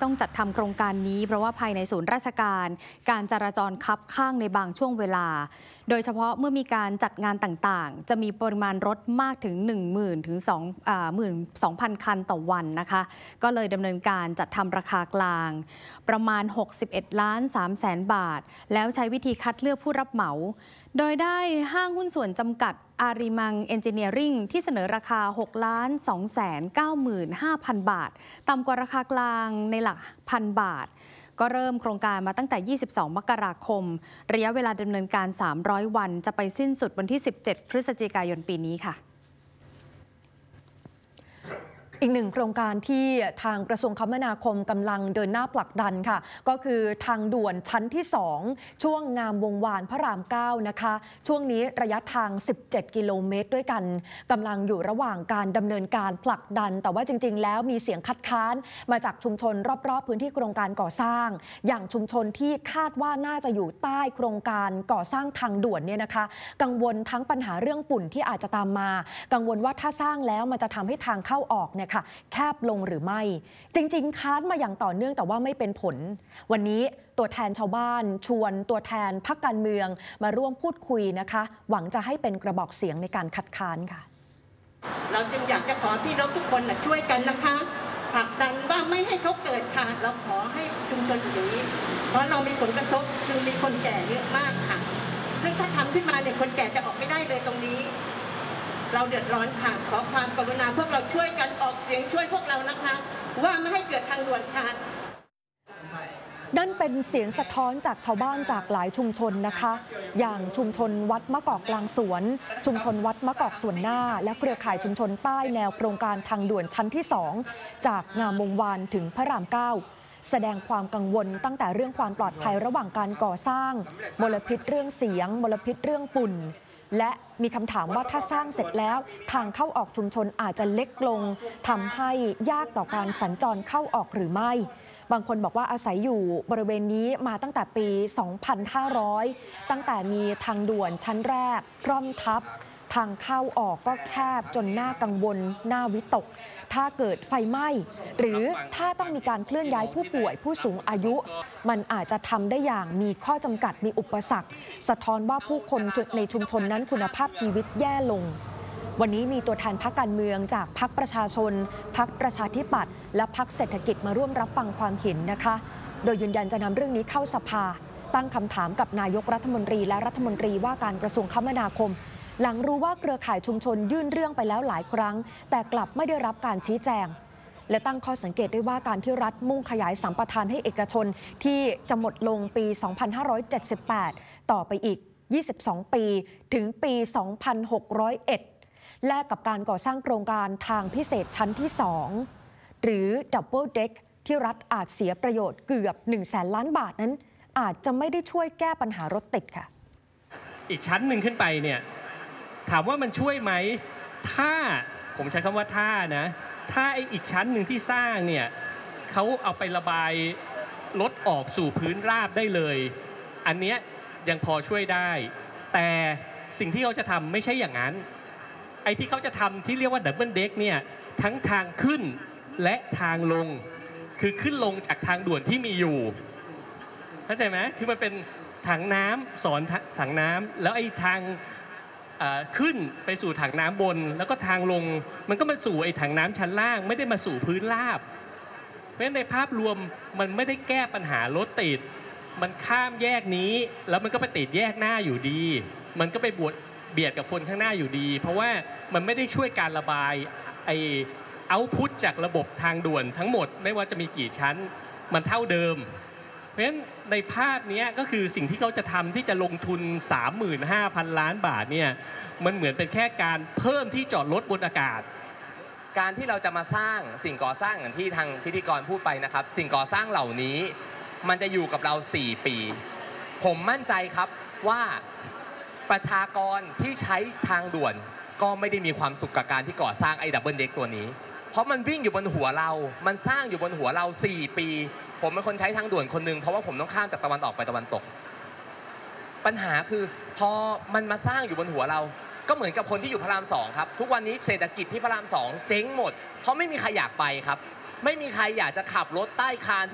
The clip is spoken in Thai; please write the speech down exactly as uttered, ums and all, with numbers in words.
ต้องจัดทำโครงการนี้เพราะว่าภายในศูนย์ราชการการจราจรคับข้างในบางช่วงเวลาโดยเฉพาะเมื่อมีการจัดงานต่างๆจะมีปริมาณรถมากถึง หนึ่งหมื่น ถึง หนึ่งหมื่นสองพัน คันต่อวันนะคะก็เลยดำเนินการจัดทำราคากลางประมาณหกสิบเอ็ดล้านสามแสนบาทแล้วใช้วิธีคัดเลือกผู้รับเหมาโดยได้ห้างหุ้นส่วนจำกัดอาริมังเอนจิเนียริ่งที่เสนอราคา หกล้านสองแสนเก้าหมื่นห้าพัน บาทต่ำกว่าราคากลางในหลักพันบาทก็เริ่มโครงการมาตั้งแต่ยี่สิบสองมกราคมระยะเวลาดำเนินการสามร้อยวันจะไปสิ้นสุดวันที่สิบเจ็ดพฤศจิกายนปีนี้ค่ะอีกหนึ่งโครงการที่ทางกระทรวงคมนาคมกำลังเดินหน้าผลักดันค่ะก็คือทางด่วนชั้นที่สองช่วงงามวงวานพระรามเก้านะคะช่วงนี้ระยะทางสิบเจ็ดกิโลเมตรด้วยกันกำลังอยู่ระหว่างการดำเนินการผลักดันแต่ว่าจริงๆแล้วมีเสียงคัดค้านมาจากชุมชนรอบๆพื้นที่โครงการก่อสร้างอย่างชุมชนที่คาดว่าน่าจะอยู่ใต้โครงการก่อสร้างทางด่วนเนี่ยนะคะกังวลทั้งปัญหาเรื่องฝุ่นที่อาจจะตามมากังวลว่าถ้าสร้างแล้วมันจะทำให้ทางเข้าออกเนี่ยแคบลงหรือไม่จริงๆค้านมาอย่างต่อเนื่องแต่ว่าไม่เป็นผลวันนี้ตัวแทนชาวบ้านชวนตัวแทนพรรคการเมืองมาร่วมพูดคุยนะคะหวังจะให้เป็นกระบอกเสียงในการคัดค้านค่ะเราจึงอยากจะขอพี่น้องทุกคนนะช่วยกันนะคะผลักดันว่าไม่ให้เขาเกิดค่ะเราขอให้ชุมชนอยู่อย่างนี้เพราะเรามีผลกระทบคือมีคนแก่เยอะมากค่ะซึ่งถ้าทำขึ้นมาเนี่ยคนแก่จะออกไม่ได้เลยตรงนี้เราเดือดร้อนค่ะขอความกรุณาพวกเราช่วยกันออกเสียงช่วยพวกเรานะคะว่าไม่ให้เกิดทางด่วนค่ะนั่นเป็นเสียงสะท้อนจากชาวบ้านจากหลายชุมชนนะคะอย่างชุมชนวัดมะกอกกลางสวนชุมชนวัดมะกอกส่วนหน้าและเครือข่ายชุมชนใต้แนวโครงการทางด่วนชั้นที่สองจากงามวงวานถึงพระรามเก้าแสดงความกังวลตั้งแต่เรื่องความปลอดภัยระหว่างการก่อสร้างมลพิษเรื่องเสียงมลพิษเรื่องฝุ่นและมีคำถามว่าถ้าสร้างเสร็จแล้วทางเข้าออกชุมชนอาจจะเล็กลงทำให้ยากต่อการสัญจรเข้าออกหรือไม่บางคนบอกว่าอาศัยอยู่บริเวณนี้มาตั้งแต่ปี สองพันห้าร้อย ตั้งแต่มีทางด่วนชั้นแรกร่อมทับทางเข้าออกก็แคบจนน่ากังวลน่าวิตกถ้าเกิดไฟไหม้หรือถ้าต้องมีการเคลื่อนย้ายผู้ป่วยผู้สูงอายุมันอาจจะทำได้อย่างมีข้อจำกัดมีอุปสรรคสะท้อนว่าผู้คนในชุมชนนั้นคุณภาพชีวิตแย่ลงวันนี้มีตัวแทนพรรคการเมืองจากพรรคประชาชนพรรคประชาธิปัตย์และพรรคเศรษฐกิจมาร่วมรับฟังความเห็นนะคะโดยยืนยันจะนำเรื่องนี้เข้าสภาตั้งคำถามกับนายกรัฐมนตรีและรัฐมนตรีว่าการกระทรวงคมนาคมหลังรู้ว่าเครือข่ายชุมชนยื่นเรื่องไปแล้วหลายครั้งแต่กลับไม่ได้รับการชี้แจงและตั้งข้อสังเกตด้วยว่าการที่รัฐมุ่งขยายสัมปทานให้เอกชนที่จะหมดลงปี สองพันห้าร้อยเจ็ดสิบแปด ต่อไปอีก ยี่สิบสอง ปีถึงปี สองพันหกร้อยเอ็ด แลกกับการก่อสร้างโครงการทางพิเศษชั้นที่ สอง หรือ Double Deck ที่รัฐอาจเสียประโยชน์เกือบ หนึ่งแสน ล้านบาทนั้นอาจจะไม่ได้ช่วยแก้ปัญหารถติดค่ะอีกชั้นหนึ่งขึ้นไปเนี่ยถามว่ามันช่วยไหมถ้าผมใช้คำว่าถ้านะถ้าไอ้อีกชั้นหนึ่งที่สร้างเนี่ยเขาเอาไประบายรถออกสู่พื้นราบได้เลยอันเนี้ยยังพอช่วยได้แต่สิ่งที่เขาจะทำไม่ใช่อย่างนั้นไอ้ที่เขาจะทำที่เรียกว่าดับเบิลเด็กเนี่ยทั้งทางขึ้นและทางลงคือขึ้นลงจากทางด่วนที่มีอยู่เข้าใจไหมคือมันเป็นถังน้ำสอนถังน้ำแล้วไอ้ทางขึ้นไปสู่ถังน้ำบนแล้วก็ทางลงมันก็มาสู่ไอ้ถังน้ำชั้นล่างไม่ได้มาสู่พื้นราบเพราะฉะนั้นในภาพรวมมันไม่ได้แก้ปัญหารถติดมันข้ามแยกนี้แล้วมันก็ไปติดแยกหน้าอยู่ดีมันก็ไปบวดเบียดกับคนข้างหน้าอยู่ดีเพราะว่ามันไม่ได้ช่วยการระบายไอ้เอาท์พุตจากระบบทางด่วนทั้งหมดไม่ว่าจะมีกี่ชั้นมันเท่าเดิมเพราะฉะนั้นในภาพนี้ก็คือสิ่งที่เขาจะทำที่จะลงทุน สามหมื่นห้าพัน ล้านบาทเนี่ยมันเหมือนเป็นแค่การเพิ่มที่จอดรถบนอากาศการที่เราจะมาสร้างสิ่งก่อสร้างอย่างที่ทางพิธีกรพูดไปนะครับสิ่งก่อสร้างเหล่านี้มันจะอยู่กับเราสี่ปีผมมั่นใจครับว่าประชากรที่ใช้ทางด่วนก็ไม่ได้มีความสุขกับการที่ก่อสร้างไอ้ดับเบิลเด็กตัวนี้เพราะมันวิ่งอยู่บนหัวเรามันสร้างอยู่บนหัวเราสี่ปีผมเป็นคนใช้ทางด่วนคนหนึ่งเพราะว่าผมต้องข้ามจากตะวันออกไปตะวันตกปัญหาคือพอมันมาสร้างอยู่บนหัวเราก็เหมือนกับคนที่อยู่พระรามสองครับทุกวันนี้เศรษฐกิจที่พระรามสองเจ๊งหมดเพราะไม่มีใครอยากไปครับไม่มีใครอยากจะขับรถใต้คาน